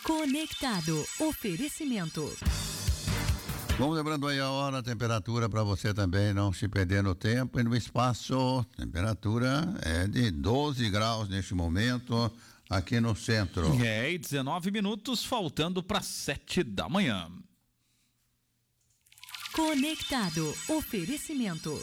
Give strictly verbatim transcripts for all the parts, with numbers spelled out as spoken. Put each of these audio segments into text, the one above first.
Conectado. Oferecimento. Vamos lembrando aí a hora, a temperatura para você também não se perder no tempo e no espaço. Temperatura é de doze graus neste momento aqui no centro. É, e dezenove minutos faltando para sete da manhã. Conectado. Oferecimento.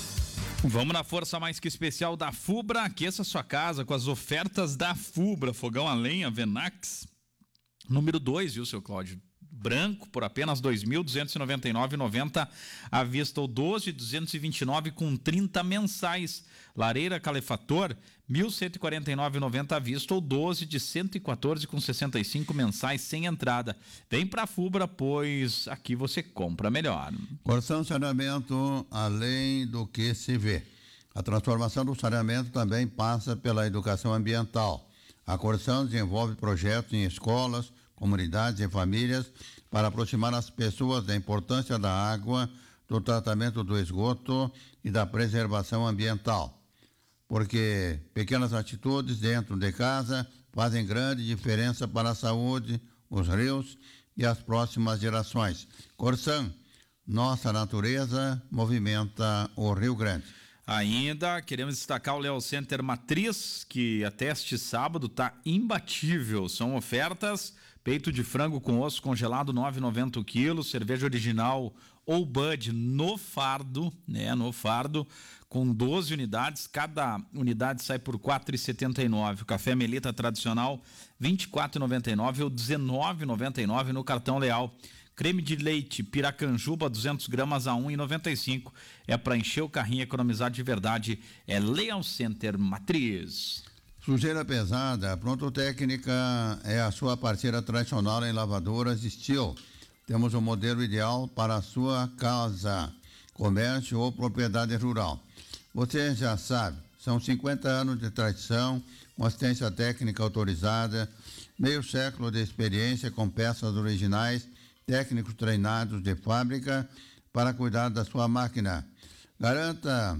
Vamos na força mais que especial da Fubra. Aqueça sua casa com as ofertas da Fubra. Fogão a lenha Venax número dois, viu, seu Cláudio? Branco por apenas dois mil duzentos e noventa e nove reais e noventa centavos à vista, ou doze mil duzentos e vinte e nove reais com trinta mensais. Lareira calefator mil cento e quarenta e nove reais e noventa centavos à vista, ou doze de cento e quatorze reais com sessenta e cinco mensais sem entrada. Vem pra Fubra, pois aqui você compra melhor. Corção Saneamento, além do que se vê. A transformação do saneamento também passa pela educação ambiental. A Corção desenvolve projetos em escolas, comunidades e famílias para aproximar as pessoas da importância da água, do tratamento do esgoto e da preservação ambiental. Porque pequenas atitudes dentro de casa fazem grande diferença para a saúde, os rios e as próximas gerações. Corção, nossa natureza movimenta o Rio Grande. Ainda queremos destacar o Leo Center Matriz, que até este sábado está imbatível. São ofertas: peito de frango com osso congelado nove reais e noventa centavos o quilo, cerveja original ou Bud no fardo, né, no fardo, com doze unidades, cada unidade sai por quatro reais e setenta e nove centavos. O café Melita tradicional vinte e quatro reais e noventa e nove centavos ou dezenove reais e noventa e nove centavos no cartão Leal. Creme de leite Piracanjuba duzentos gramas a um real e noventa e cinco centavos. É para encher o carrinho e economizar de verdade. É Leal Center Matriz. Sujeira pesada, a Pronto Técnica é a sua parceira tradicional em lavadoras Steel. Temos o um modelo ideal para a sua casa, comércio ou propriedade rural. Você já sabe, são cinquenta anos de tradição, com assistência técnica autorizada, meio século de experiência com peças originais, técnicos treinados de fábrica para cuidar da sua máquina. Garanta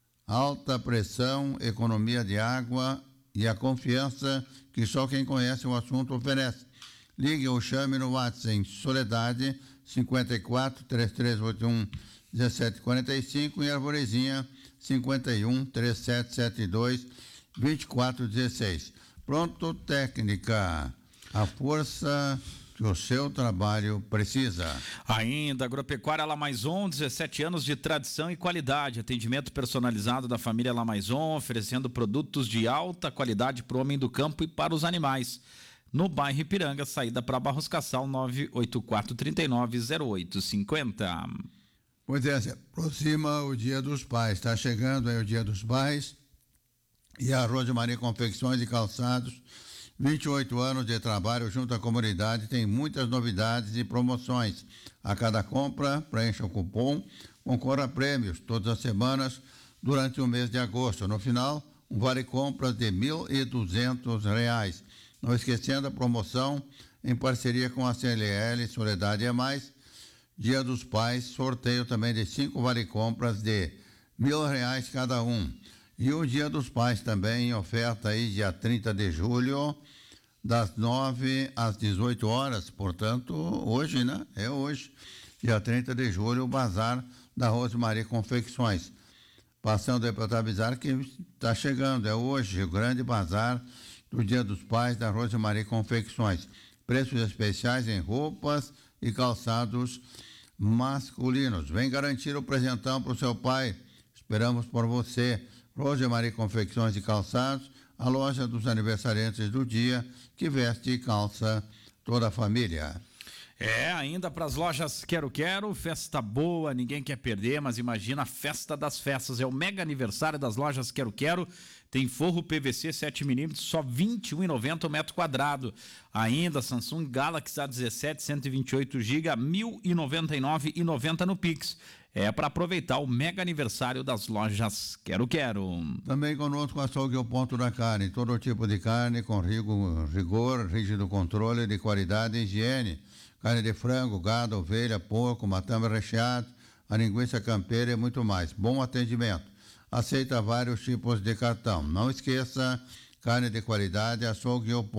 alta pressão, economia de água e a confiança que só quem conhece o assunto oferece. Ligue ou chame no WhatsApp em Soledade cinquenta e quatro, três três oito um, um sete quatro cinco e Arvorezinha cinquenta e um, três sete sete dois, vinte e quatro dezesseis. Pronto Técnica, a força que o seu trabalho precisa. Ainda, Agropecuária Lamaison, dezessete anos de tradição e qualidade. Atendimento personalizado da família Lamaison, oferecendo produtos de alta qualidade para o homem do campo e para os animais. No bairro Ipiranga, saída para Barros Cassal, nove oito quatro, três nove zero oito cinco zero. Pois é, se aproxima o Dia dos Pais. Está chegando aí o Dia dos Pais. E a Rosemaria Confecções e Calçados, vinte e oito anos de trabalho junto à comunidade, tem muitas novidades e promoções. A cada compra, preencha o cupom, concorra a prêmios todas as semanas durante o mês de agosto. No final, um vale compras de mil e duzentos reais. Não esquecendo a promoção em parceria com a C L L Soledade é Mais. Dia dos Pais, sorteio também de cinco vale compras de mil reais cada um. E o Dia dos Pais também em oferta aí dia trinta de julho, das nove às dezoito horas, portanto, hoje, né? É hoje, dia trinta de julho, o bazar da Rosemaria Confecções. Passando aí para te avisar que está chegando, é hoje, o grande bazar do Dia dos Pais da Rosemaria Confecções. Preços especiais em roupas e calçados masculinos. Vem garantir o presentão para o seu pai. Esperamos por você. Rosemaria Confecções e Calçados, a loja dos aniversariantes do dia, que veste e calça toda a família. É, ainda para as lojas Quero Quero, festa boa, ninguém quer perder, mas imagina a festa das festas, é o mega aniversário das lojas Quero Quero. Tem forro P V C sete milímetros, só vinte e um reais e noventa centavos o metro quadrado. Ainda Samsung Galaxy A dezessete, cento e vinte e oito gigas, mil e noventa e nove reais e noventa centavos no Pix. É para aproveitar o mega aniversário das lojas Quero Quero. Também conosco açougue ao ponto da carne, todo tipo de carne com rigor, rigor, rígido controle de qualidade e higiene. Carne de frango, gado, ovelha, porco, matamba recheado, a linguiça campeira e muito mais. Bom atendimento. Aceita vários tipos de cartão. Não esqueça, carne de qualidade, açougue ao ponto.